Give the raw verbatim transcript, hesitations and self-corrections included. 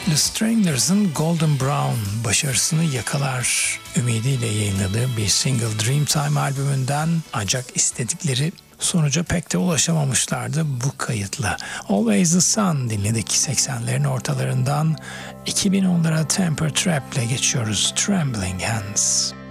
The Stranglers'ın Golden Brown başarısını yakalar ümidiyle yayınladığı bir single Dreamtime albümünden, ancak istedikleri sonuca pek de ulaşamamışlardı bu kayıtla. Always the Sun dinledik seksenlerin ortalarından. iki bin onlara Temper Trap'le geçiyoruz. Trembling Hands.